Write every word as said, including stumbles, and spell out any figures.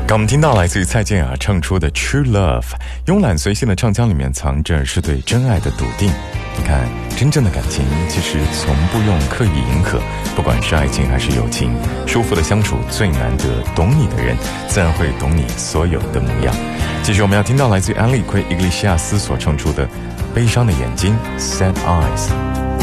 刚我们听到来自于蔡健雅唱出的 True Love， 慵懒随性的唱腔里面藏着是对真爱的笃定。你看，真正的感情其实从不用刻意迎合，不管是爱情还是友情，舒服的相处最难得，懂你的人自然会懂你所有的模样。继续我们要听到来自于安利奎伊格利西亚斯所唱出的悲伤的眼睛 Sad Eyes。